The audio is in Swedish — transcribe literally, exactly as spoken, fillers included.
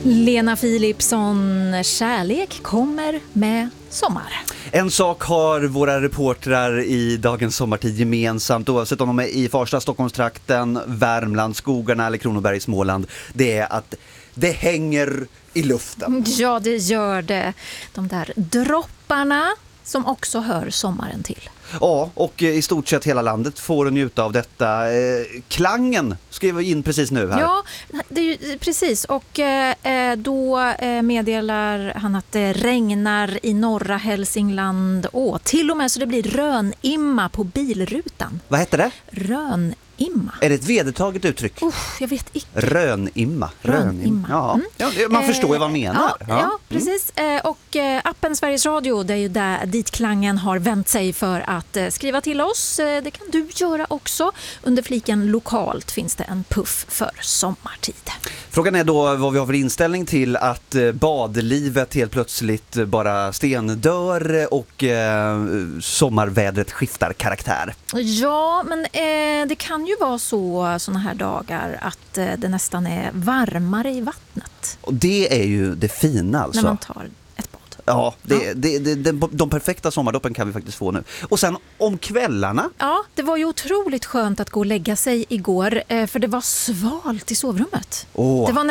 Lena Philipsson, kärlek kommer med sommar. En sak har våra reportrar i Dagens sommartid gemensamt, oavsett om de är i Farsta, Stockholmstrakten, Värmland, skogarna eller Kronoberg, Småland. Det är att det hänger i luften. Ja, det gör det. De där dropparna som också hör sommaren till. Ja, och i stort sett hela landet får njuta av detta. Eh, klangen skrev in precis nu här. Ja, det är ju, precis. Och eh, då eh, meddelar han att det regnar i norra Hälsingland. Åh, till och med så det blir rönimma på bilrutan. Vad heter det? Rönimma. Är det ett vedertaget uttryck? Uff, jag vet inte. Rönimma. Rönimma. Ja. Mm. Ja, man förstår ju vad man menar. Ja, ja. ja precis. Mm. Och appen Sveriges Radio, det är ju där dit klangen har vänt sig för att skriva till oss. Det kan du göra också. Under fliken lokalt finns det en puff för sommartid. Frågan är då vad vi har för inställning till att badlivet helt plötsligt bara stendör och eh, sommarvädret skiftar karaktär. Ja, men eh, det kan ju vara så såna här dagar att eh, det nästan är varmare i vattnet. Och det är ju det fina alltså. När man tar ett bad. Ja, det, ja. Det, det, det, de perfekta sommardoppen kan vi faktiskt få nu. Och sen om kvällarna. Ja, det var ju otroligt skönt att gå och lägga sig igår. Eh, för det var svalt i sovrummet. Åh. Det var